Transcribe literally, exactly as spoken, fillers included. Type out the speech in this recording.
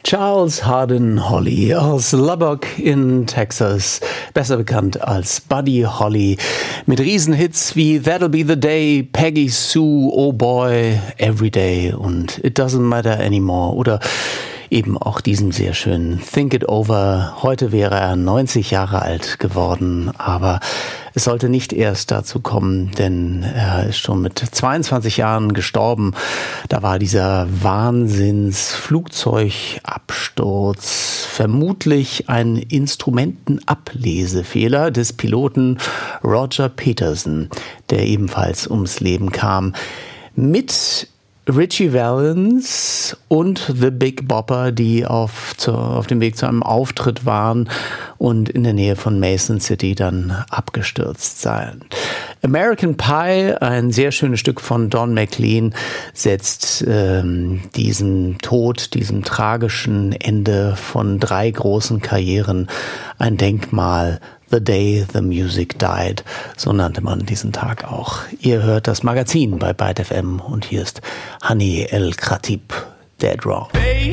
Charles Hardin Holly aus Lubbock in Texas, besser bekannt als Buddy Holly, mit Riesenhits wie That'll Be the Day, Peggy Sue, Oh Boy, Everyday und It Doesn't Matter Anymore oder eben auch diesen sehr schönen Think It Over. Heute wäre er neunzig Jahre alt geworden, aber es sollte nicht erst dazu kommen, denn er ist schon mit zweiundzwanzig Jahren gestorben. Da war dieser Wahnsinns-Flugzeugabsturz vermutlich ein Instrumentenablesefehler des Piloten Roger Peterson, der ebenfalls ums Leben kam. Mit Ritchie Valens und The Big Bopper, die auf, zu, auf dem Weg zu einem Auftritt waren und in der Nähe von Mason City dann abgestürzt seien. American Pie, ein sehr schönes Stück von Don McLean, setzt ähm, diesem Tod, diesem tragischen Ende von drei großen Karrieren ein Denkmal. The Day the Music Died, so nannte man diesen Tag auch. Ihr hört das Magazin bei Byte F M und hier ist Hani El Khatib, Dead Wrong.